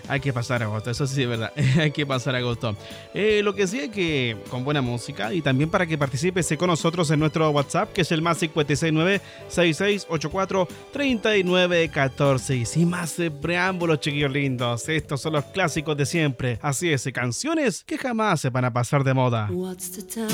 hay que pasar agosto, eso sí es verdad, hay que pasar agosto. Lo que sí es que con buena música y también para que participes con nosotros en nuestro WhatsApp, que es el más 569-6684-3914. Y sin más preámbulos, chiquillos lindos, estos son los clásicos de siempre. Así es, canciones que jamás se van a pasar de moda. What's the time?